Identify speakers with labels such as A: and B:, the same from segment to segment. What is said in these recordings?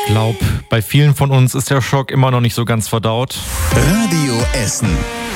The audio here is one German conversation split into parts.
A: Ich glaube, bei vielen von uns ist der Schock immer noch nicht so ganz verdaut.
B: Radio Essen.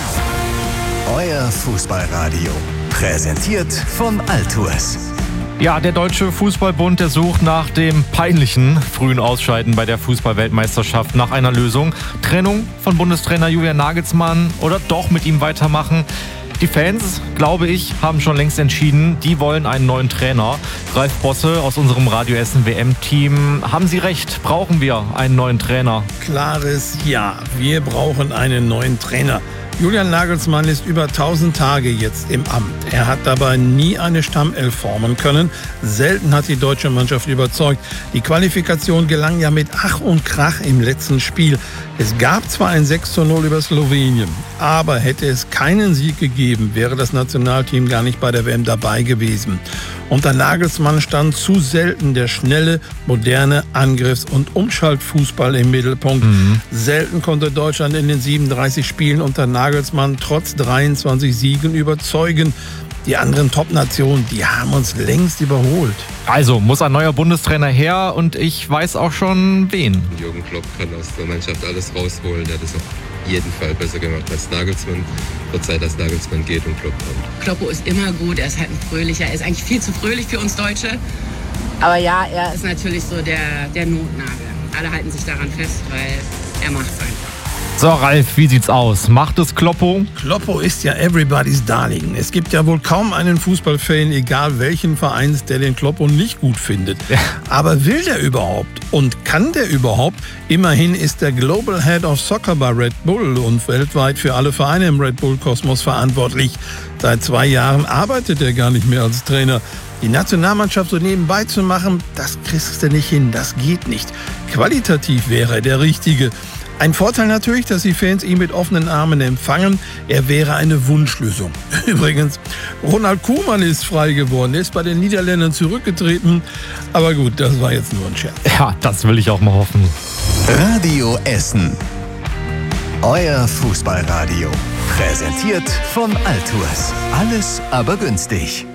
B: Euer Fußballradio. Präsentiert von Altours.
A: Ja, der Deutsche Fußballbund, der sucht nach dem peinlichen frühen Ausscheiden bei der Fußball-Weltmeisterschaft nach einer Lösung. Trennung von Bundestrainer Julian Nagelsmann oder doch mit ihm weitermachen? Die Fans, glaube ich, haben schon längst entschieden, die wollen einen neuen Trainer. Ralf Bosse aus unserem Radio Essen WM-Team. Haben Sie recht, brauchen wir einen neuen Trainer?
C: Klares Ja, wir brauchen einen neuen Trainer. Julian Nagelsmann ist über 1000 Tage jetzt im Amt. Er hat dabei nie eine Stammelf formen können. Selten hat die deutsche Mannschaft überzeugt. Die Qualifikation gelang ja mit Ach und Krach im letzten Spiel. Es gab zwar ein 6:0 über Slowenien, aber hätte es keinen Sieg gegeben, wäre das Nationalteam gar nicht bei der WM dabei gewesen. Unter Nagelsmann stand zu selten der schnelle, moderne Angriffs- und Umschaltfußball im Mittelpunkt. Selten konnte Deutschland in den 37 Spielen unter Nagelsmann trotz 23 Siegen überzeugen. Die anderen Top-Nationen, die haben uns längst überholt.
A: Also muss ein neuer Bundestrainer her und ich weiß auch schon wen.
D: Jürgen Klopp kann aus der Mannschaft alles rausholen. Der hat es auf jeden Fall besser gemacht als Nagelsmann. Wird Zeit, dass Nagelsmann geht und Klopp kommt.
E: Kloppo ist immer gut, er ist halt ein Fröhlicher. Er ist eigentlich viel zu fröhlich für uns Deutsche. Aber ja, er ist natürlich so der Notnagel. Alle halten sich daran fest, weil er macht es einfach.
A: So, Ralf, wie sieht's aus? Macht es Kloppo?
C: Kloppo ist ja everybody's darling. Es gibt ja wohl kaum einen Fußballfan, egal welchen Vereins, der den Kloppo nicht gut findet. Ja. Aber will der überhaupt? Und kann der überhaupt? Immerhin ist der Global Head of Soccer bei Red Bull und weltweit für alle Vereine im Red Bull-Kosmos verantwortlich. Seit 2 Jahren arbeitet er gar nicht mehr als Trainer. Die Nationalmannschaft so nebenbei zu machen, das kriegst du nicht hin, das geht nicht. Qualitativ wäre er der Richtige. Ein Vorteil natürlich, dass die Fans ihn mit offenen Armen empfangen. Er wäre eine Wunschlösung. Übrigens, Ronald Koeman ist frei geworden. Er ist bei den Niederländern zurückgetreten. Aber gut, das war jetzt nur ein Scherz.
A: Ja, das will ich auch mal hoffen.
B: Radio Essen. Euer Fußballradio. Präsentiert von Altours. Alles aber günstig.